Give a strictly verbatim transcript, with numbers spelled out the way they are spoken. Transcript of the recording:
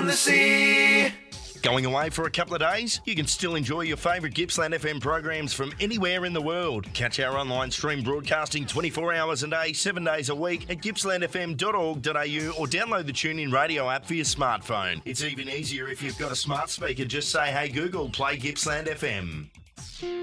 the sea. Going away for a couple of days? You can still enjoy your favourite Gippsland F M programs from anywhere in the world. Catch our online stream broadcasting twenty-four hours a day, seven days a week at gippsland f m dot org dot a u or download the TuneIn Radio app for your smartphone. It's even easier if you've got a smart speaker. Just say, hey Google, play Gippsland F M.